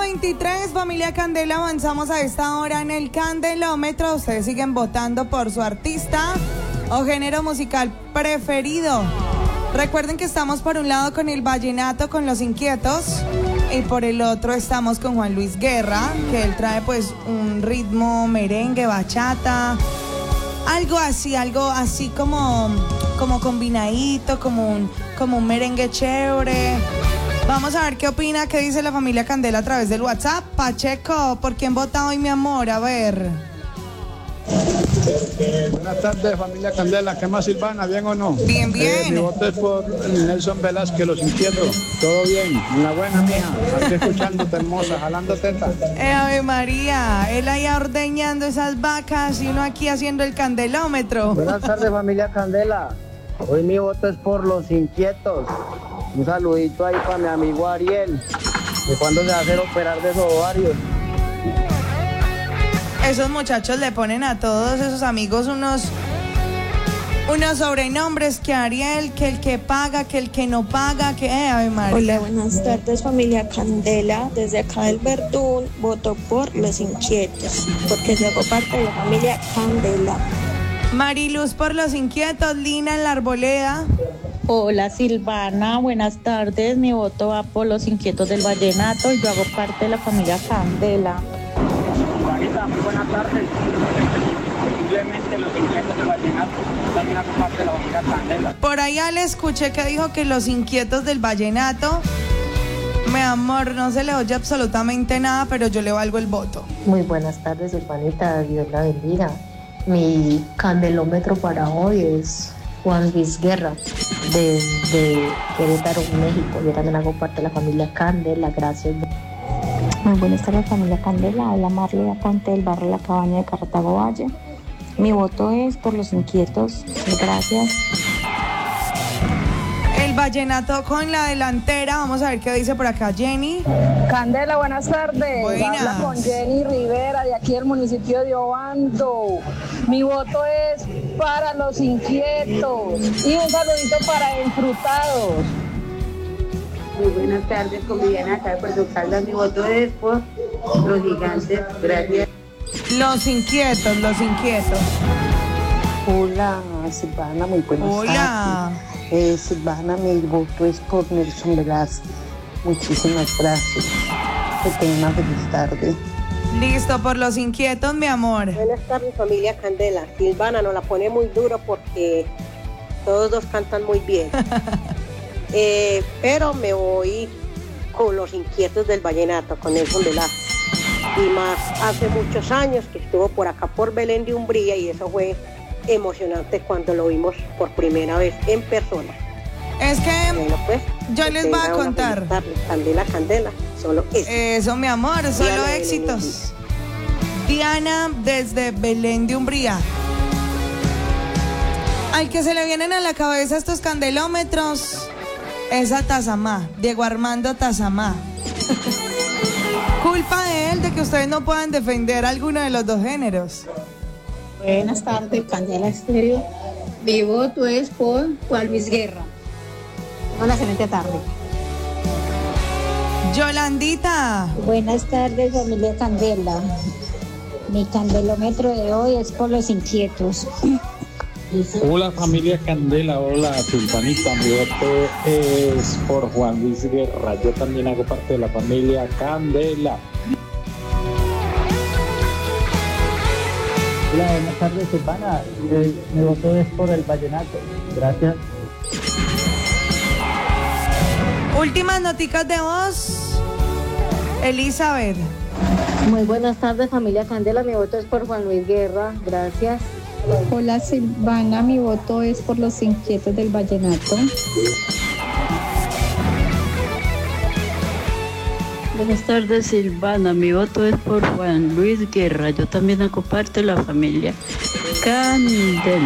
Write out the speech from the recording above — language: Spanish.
8:23, familia Candela, avanzamos a esta hora en el Candelómetro. Ustedes siguen votando por su artista o género musical preferido. Recuerden que estamos por un lado con el vallenato, con Los Inquietos, y por el otro estamos con Juan Luis Guerra, que él trae pues un ritmo merengue, bachata, algo así como combinadito, como un merengue chévere. Vamos a ver qué opina, qué dice la familia Candela a través del WhatsApp. Pacheco, ¿por quién vota hoy, mi amor? A ver. Buenas tardes, familia Candela. ¿Qué más, Silvana? ¿Bien o no? Bien, bien. Mi voto es por Nelson Velázquez, Los Inquietos. Todo bien. Una buena, mija. Aquí escuchándote, hermosa, jalando teta. Ave María, él ahí ordeñando esas vacas y uno aquí haciendo el candelómetro. Buenas tardes, familia Candela. Hoy mi voto es por Los Inquietos. Un saludito ahí para mi amigo Ariel. ¿De cuándo se va a hacer operar de esos ovarios? Esos muchachos le ponen a todos esos amigos unos sobrenombres, que Ariel, que el que paga, que el que no paga, que Ave María. Hola, buenas tardes, familia Candela. Desde acá del Verdún voto por Los Inquietos, porque yo hago parte de la familia Candela. Mariluz por Los Inquietos, Lina en la Arboleda. Hola Silvana, buenas tardes. Mi voto va por Los Inquietos del Vallenato y yo hago parte de la familia Candela. Juanita, muy buenas tardes. Simplemente Los Inquietos del Vallenato. También hago parte de la familia Candela. Por allá le escuché que dijo que Los Inquietos del Vallenato. Mi amor, no se le oye absolutamente nada, pero yo le valgo el voto. Muy buenas tardes, Silvanita, Dios la bendiga. Mi candelómetro para hoy es Juan Luis Guerra, desde Querétaro, México. Yo también hago parte de la familia Candela, gracias. Muy buenas tardes, familia Candela. Habla Marley Aponte del barrio La Cabaña de Cartago Valle. Mi voto es por Los Inquietos. Gracias. El vallenato con la delantera. Vamos a ver qué dice por acá Jenny. Candela, buenas tardes. Buenas. Habla con Jenny Rivera de aquí del municipio de Obando. Mi voto es para Los Inquietos. Y un saludito para Enfrutados. Muy buenas tardes, colombiana, acá de Puerto Caldas. Mi voto es por Los Gigantes. Gracias. Los Inquietos, Los Inquietos. Hola, Silvana, muy buenas Hola. tardes. Silvana, mi voto es por Nelson Velázquez. Muchísimas gracias. Que tengan una feliz tarde. Listo, por Los Inquietos, mi amor. Buenas tardes, familia Candela. Silvana nos la pone muy duro porque todos dos cantan muy bien. Pero me voy con Los Inquietos del Vallenato, con Nelson Velázquez. Y más hace muchos años que estuvo por acá por Belén de Umbría y eso fue emocionante cuando lo vimos por primera vez en persona. Es que bueno, pues, yo les voy a contar. Candela, Candela, solo eso. Eso, mi amor, solo Diana éxitos. Diana desde Belén de Umbría. Al que se le vienen a la cabeza estos candelómetros es a Tazamá, Diego Armando Tazamá. Culpa de él de que ustedes no puedan defender alguno de los dos géneros. Buenas tardes, Candela Estéreo. Mi voto es por Juan Luis Guerra. Una excelente tarde. Yolandita. Buenas tardes, familia Candela. Mi candelómetro de hoy es por Los Inquietos. Hola familia Candela, hola Silvanita, mi voto es por Juan Luis Guerra. Yo también hago parte de la familia Candela. Hola, buenas tardes, Silvana. Mi voto es por el vallenato. Gracias. Últimas noticas de voz. Elizabeth. Muy buenas tardes, familia Candela. Mi voto es por Juan Luis Guerra. Gracias. Hola Silvana, mi voto es por Los Inquietos del Vallenato. Buenas tardes, Silvana. Mi voto es por Juan Luis Guerra. Yo también hago parte de la familia Candela.